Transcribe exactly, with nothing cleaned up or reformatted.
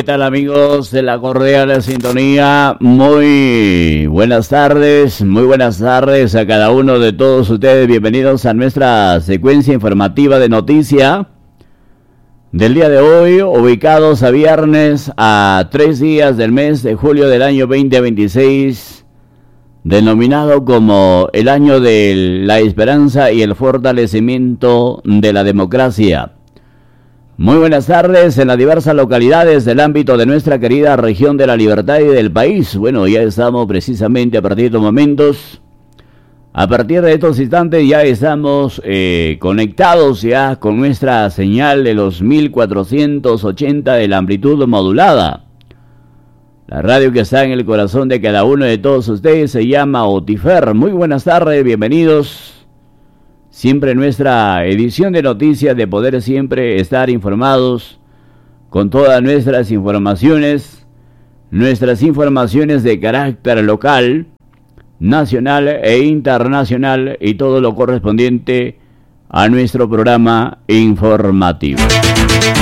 tal, amigos de la cordial sintonía? Muy buenas tardes, muy buenas tardes a cada uno de todos ustedes. Bienvenidos a nuestra secuencia informativa de noticia del día de hoy, ubicados a viernes a tres días del mes de julio del año veinte veintiséis, denominado como el año de la esperanza y el fortalecimiento de la democracia. Muy buenas tardes en las diversas localidades del ámbito de nuestra querida región de la libertad y del país. Bueno, ya estamos precisamente a partir de estos momentos, a partir de estos instantes ya estamos eh, conectados ya con nuestra señal de los mil cuatrocientos ochenta de la amplitud modulada. La radio que está en el corazón de cada uno de todos ustedes se llama Otifer. Muy buenas tardes, bienvenidos. Siempre nuestra edición de noticias, de poder siempre estar informados con todas nuestras informaciones, nuestras informaciones de carácter local, nacional e internacional y todo lo correspondiente a nuestro programa informativo.